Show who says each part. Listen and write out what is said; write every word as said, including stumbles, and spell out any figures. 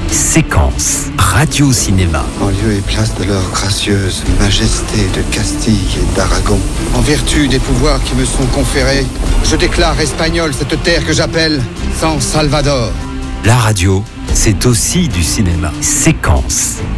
Speaker 1: Séquence Radio Cinéma.
Speaker 2: En lieu et place de leur gracieuse majesté de Castille et d'Aragon, en vertu des pouvoirs qui me sont conférés, je déclare espagnole cette terre que j'appelle San Salvador.
Speaker 1: La radio, c'est aussi du cinéma. Séquence